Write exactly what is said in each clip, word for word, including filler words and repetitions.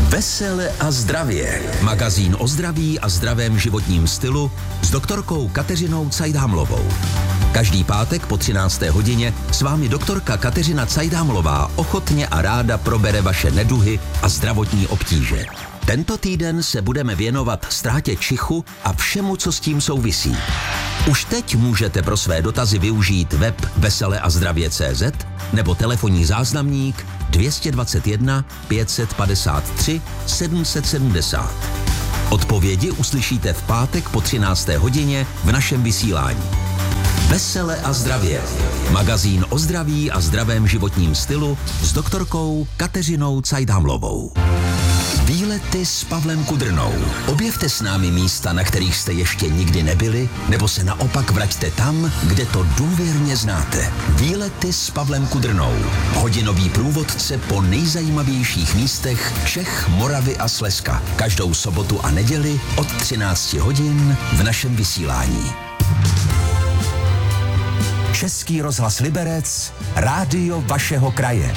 Vesele a zdravě. Magazín o zdraví a zdravém životním stylu s doktorkou Kateřinou Cajdhamlovou. Každý pátek po třinácté hodině s vámi doktorka Kateřina Cajdhamlová ochotně a ráda probere vaše neduhy a zdravotní obtíže. Tento týden se budeme věnovat ztrátě čichu a všemu, co s tím souvisí. Už teď můžete pro své dotazy využít web vesele a zdravě tečka cé zet nebo telefonní záznamník dvě stě dvacet jedna pět set padesát tři sedm set sedmdesát. Odpovědi uslyšíte v pátek po třinácté hodině v našem vysílání. Vesele a zdravě. Magazín o zdraví a zdravém životním stylu s doktorkou Kateřinou Cajdhamlovou. Výlety s Pavlem Kudrnou. Objevte s námi místa, na kterých jste ještě nikdy nebyli, nebo se naopak vraťte tam, kde to důvěrně znáte. Výlety s Pavlem Kudrnou. Hodinový průvodce po nejzajímavějších místech Čech, Moravy a Slezska. Každou sobotu a neděli od třinácti hodin v našem vysílání. Český rozhlas Liberec, rádio vašeho kraje.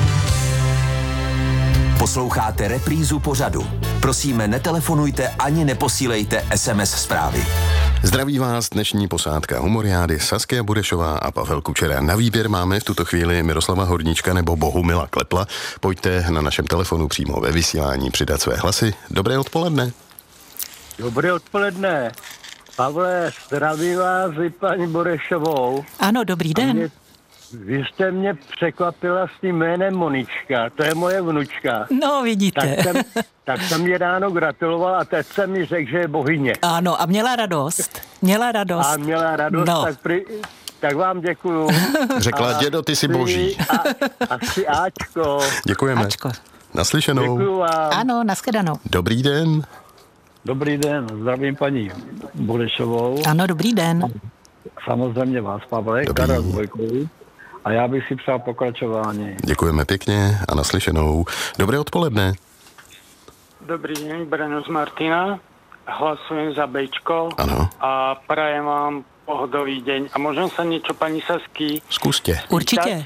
Posloucháte reprízu pořadu. Prosíme, netelefonujte ani neposílejte es em es zprávy. Zdraví vás dnešní posádka Humoriády Saskia Burešová a Pavel Kučera. Na výběr máme v tuto chvíli Miroslava Horníčka nebo Bohumila Klepla. Pojďte na našem telefonu přímo ve vysílání přidat své hlasy. Dobré odpoledne. Dobré odpoledne. Pavle, zdravím vás i paní Burešovou. Ano, dobrý den. Mě, vy jste mě překvapila s tím jménem Monička, to je moje vnučka. No, vidíte. Tak jsem, tak jsem mě ráno gratuloval a teď jsem mi řekl, že je bohyně. Ano, a měla radost. Měla radost. A měla radost, no. tak, pri, tak vám děkuju. Řekla, a dědo, ty jsi boží. A, asi Ačko. Děkujeme. Ačko. Naslyšenou. Děkuju vám. Ano, nashledanou. Dobrý den. Dobrý den, zdravím paní Burešovou. Ano, dobrý den. Samozřejmě vás, Pavle, Karel Dvojkový. A já bych si přál pokračování. Děkujeme pěkně a naslyšenou. Dobré odpoledne. Dobrý deň, Breno z Martina. Hlasujem za Bčko. Ano. A prajem vám pohodový deň. A možno sa niečo pani Sasky... Zkuste. Určitě.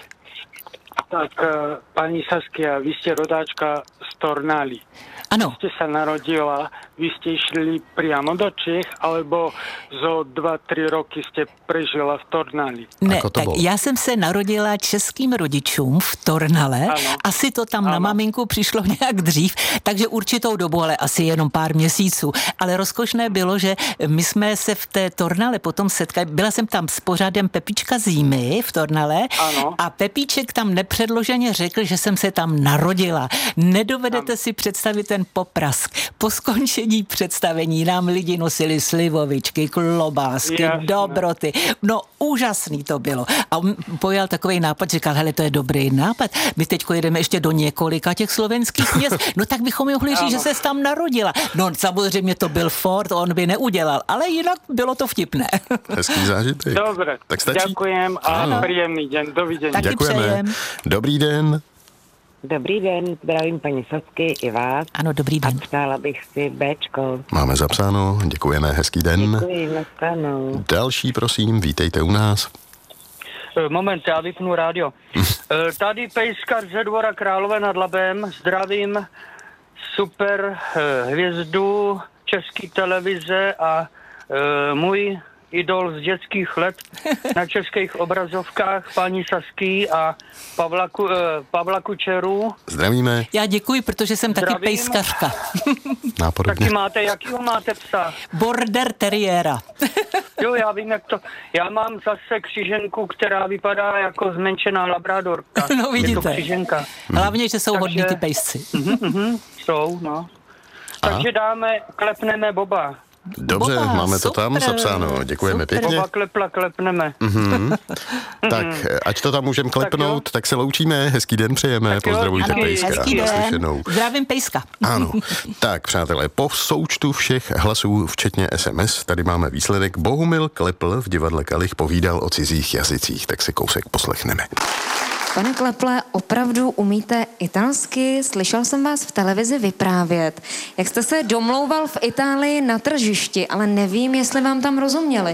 Tak, pani Saskia, vy ste rodáčka z Tornály. Ano. Ste sa narodila, vy ste išli priamo do Čech, alebo zo dva tři roky ste prežila v Tornáli? Ne, Ako to tak bolo? já jsem se narodila českým rodičům v Tornale. Ano. Asi to tam Ano. na maminku přišlo nějak dřív, takže určitou dobu, ale asi jenom pár měsíců. Ale rozkošné bylo, že my jsme se v té Tornale potom setkali. Byla jsem tam s pořadem Pepička zimy v Tornale. Ano. A Pepíček tam nepředloženě řekl, že jsem se tam narodila. Nedovedete si představit ten poprask. Po skončení představení nám lidi nosili slivovičky, klobásky, Jasné. dobroty. No úžasný to bylo. A on pojal takový nápad, říkal, hele, to je dobrý nápad. My teďko jedeme ještě do několika těch slovenských měst, no tak bychom mohli říct, že se tam narodila. No samozřejmě to byl Ford, on by neudělal, ale jinak bylo to vtipné. Hezký zážitek. Dobre, Tak stačí? ďakujem a Ano. príjemný deň. Dovidenia. Taky Děkujeme. přejem. Dobrý den. Dobrý den, zdravím paní Sasky i vás. Ano, dobrý den. Přála bych si Bčko. Máme zapsáno. Děkujeme. Hezký den. Děkuji, nashledanou. Další, prosím, vítejte u nás. Moment, já vypnu rádio. Eh, Tady pejskař ze Dvora Králové nad Labem. Zdravím super eh, hvězdu České televize a eh, můj idol z dětských let na českých obrazovkách paní Sasky a Pavla, Ku, eh, Pavla Kučeru. Zdravíme. Já děkuji, protože jsem taky Zdravím. pejskařka. Nápodobně. Taky máte, jakýho máte psa? Border teriéra. Jo, já vím, jak to... Já mám zase křiženku, která vypadá jako zmenšená labradorka. No Je to vidíte. křiženka. Hlavně, že jsou Takže- hodní ty pejsci. Mhm, mhm, jsou, no. Takže dáme, klepneme Boba. Dobře, Boba, máme to tam super. zapsáno. Děkujeme Super. pěkně. Boba klepla, klepneme. Mhm. Tak, ať to tam můžeme klepnout, tak se loučíme. Hezký den přejeme. Tak jo, Pozdravujte ano, pejska. Hezký den. Naslyšenou. Zdravím pejska. Ano. Tak, přátelé, po součtu všech hlasů, včetně es em es, tady máme výsledek. Bohumil Klepl v divadle Kalich povídal o cizích jazycích, tak si kousek poslechneme. Pane Kleple, opravdu umíte italsky? Slyšel jsem vás v televizi vyprávět, jak jste se domlouval v Itálii na tržišti, ale nevím, jestli vám tam rozuměli.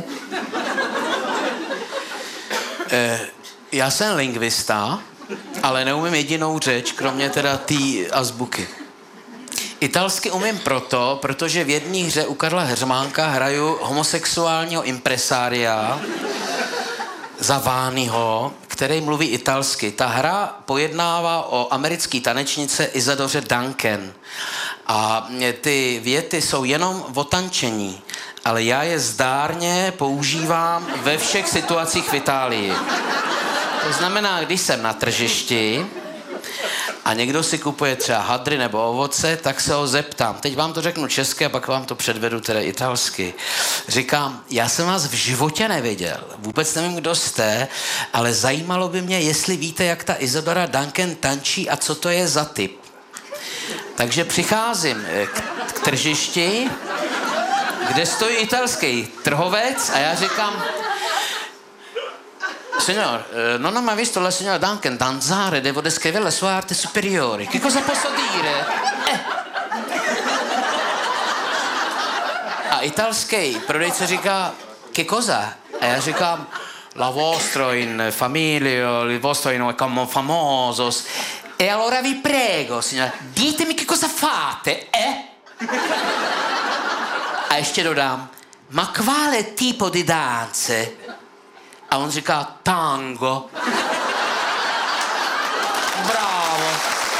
Eh, já jsem lingvista, ale neumím jedinou řeč, kromě teda té azbuky. Italsky umím proto, protože v jedné hře u Karla Heřmánka hraju homosexuálního impresária za Ványho, který mluví italsky. Ta hra pojednává o americké tanečnice Isadoře Duncan. A ty věty jsou jenom o tančení, ale já je zdárně používám ve všech situacích v Itálii. To znamená, když jsem na tržišti a někdo si kupuje třeba hadry nebo ovoce, tak se ho zeptám. Teď vám to řeknu česky a pak vám to předvedu tedy italsky. Říkám, já jsem vás v životě neviděl, vůbec nevím, kdo jste, ale zajímalo by mě, jestli víte, jak ta Isadora Duncan tančí a co to je za typ. Takže přicházím k, k tržišti, kde stojí italský trhovec a já říkám, signor, non ho mai visto la signora Duncan danzare, devo descrivere la sua arte superiore. Che cosa posso dire? Eh. A italský prodejce říká, che cosa? A já říkám, la vostro in familia, il vostro in come famosos. E allora vi prego, signora, ditemi che cosa fate, eh? A ještě dodám, ma quale tipo di danze? A on říká tango. Bravo.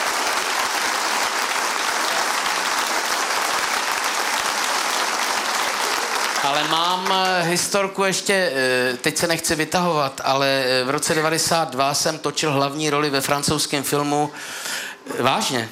Ale mám historku ještě, teď se nechci vytahovat, ale v roce devadesát dva jsem točil hlavní roli ve francouzském filmu. Vážně.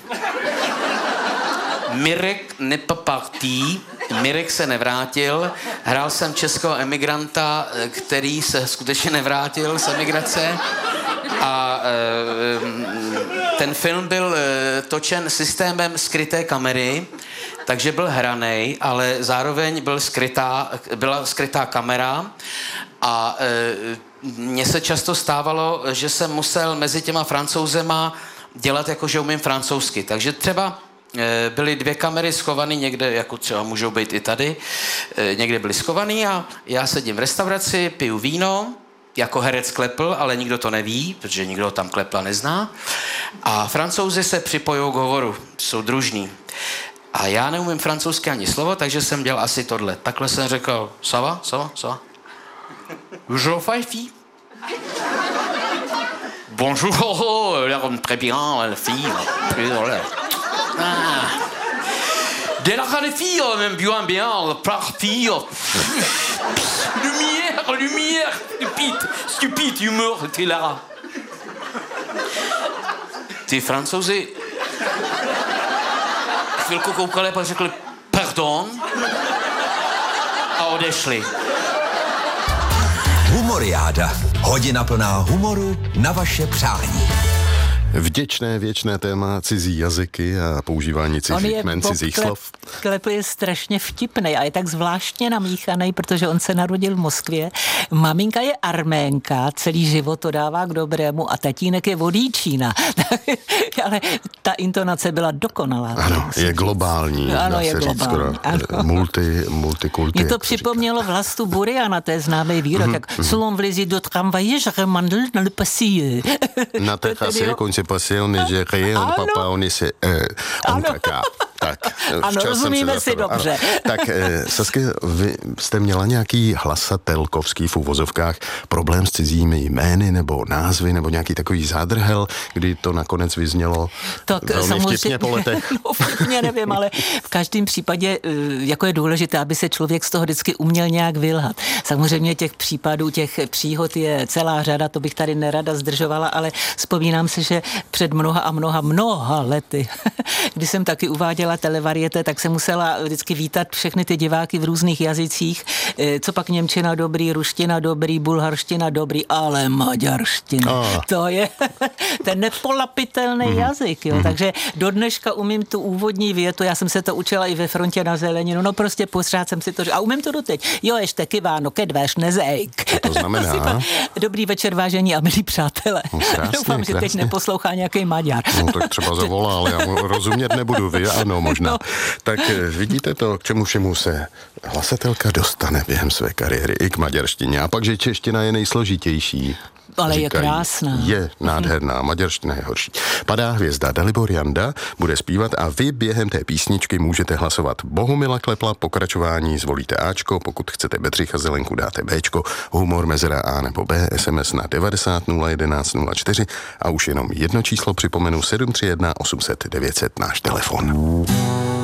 Mirek n'est pas parti. Mirek se nevrátil. Hrál jsem českého emigranta, který se skutečně nevrátil z emigrace. A ten film byl točen systémem skryté kamery, takže byl hranej, ale zároveň byl skrytá, byla skrytá kamera a mně se často stávalo, že jsem musel mezi těma Francouzema dělat jako, že umím francouzsky. Takže třeba byly dvě kamery schované někde, jako třeba můžou být i tady, někde byly schované a já sedím v restauraci, piju víno, jako herec klepl, ale nikdo to neví, protože nikdo tam klepla nezná. A Francouzi se připojují k hovoru, jsou družní. A já neumím francouzsky ani slovo, takže jsem dělal asi tohle. Takhle jsem řekl, ça va, ça va, ça va. Bonjour, fille. Bonjour, très bien, la fille. Ah. De la grande fille, même bien, bien, par fille. Lumière, lumière, stupide, stupide, humeur, t'es là. Ty Francouzi chvilku koukali, pak řekli pardon a odešli. Humoriáda. Hodina plná humoru na vaše přání. Vděčné věčné téma cizí jazyky a používání cizích jmen, cizích slov. Klepl je strašně vtipnej a je tak zvláštně namíchanej, protože on se narodil v Moskvě. Maminka je Arménka, celý život to dává k dobrému a tatínek je vodíčína. Ale ta intonace byla dokonalá. Ano, je globální. Ano, je globální. Ano. Multi, multikulty. Mě to připomnělo Vlastu Buriana, to je známý výrok, jak selon vlezi do tramvaje, je mandl na le pasie. Na té chasě, konce passé, on est géré, on papa, on est euh, on kaka. Tak, ano, rozumíme si dobře. Ano. Tak, eh, Sasky, vy jste měla nějaký hlasatelkovský v uvozovkách problém s cizími jmény nebo názvy nebo nějaký takový zádrhel, kdy to nakonec vyznělo tak, velmi vtipně po letech? No, vtipně nevím, ale v každém případě jako je důležité, aby se člověk z toho vždycky uměl nějak vylhat. Samozřejmě těch případů, těch příhod je celá řada, to bych tady nerada zdržovala, ale vzpomínám si, že před mnoha a mnoha, mnoha lety, když jsem taky uváděla televariete, tak jsem musela vždycky vítat všechny ty diváky v různých jazycích. Co pak němčina dobrý, ruština dobrý, bulharština dobrý, ale maďarština. Oh. To je ten nepolapitelný mm. jazyk. Jo. Mm. Takže do dneška umím tu úvodní větu, já jsem se to učila i ve Frontě na zeleninu, no prostě pořád jsem si to a umím to doteď. Jo, ještě kiváno, kedvéš, nezejk. Co to znamená? Dobrý večer, vážení a milí přátelé. No, krásný, doufám, že krásný. teď neposlouchá nějaký Maďar. No tak třeba zavolá, ale já mu rozumět nebudu, vy ano, možná. No. Tak vidíte to, k čemu všemu se hlasatelka dostane během své kariéry i k maďarštině. A pak, že čeština je nejsložitější. Ale říkají, je krásná. Je nádherná, maďarština je horší. Padá hvězda, Dalibor Janda bude zpívat a vy během té písničky můžete hlasovat. Bohumila Klepla, pokračování zvolíte Ačko, pokud chcete Bedřicha Zelenku dáte Bčko, Humor Mezera A nebo B, S M S na devadesát nula jedenáct nula čtyři a už jenom jedno číslo připomenu sedm tři jedna osm set devět set náš telefon.